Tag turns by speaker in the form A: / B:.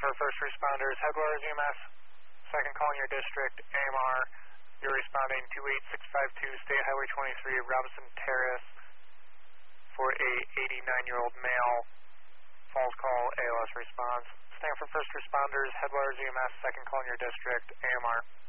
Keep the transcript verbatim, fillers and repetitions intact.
A: for first responders, Headwaters E M S, second call in your district, A M R. You're responding to eight six five two State Highway twenty-three, Robinson Terrace, for a eighty-nine-year-old male. Falls call, A L S response. Stand for first responders, Headwaters E M S, second call in your district, A M R.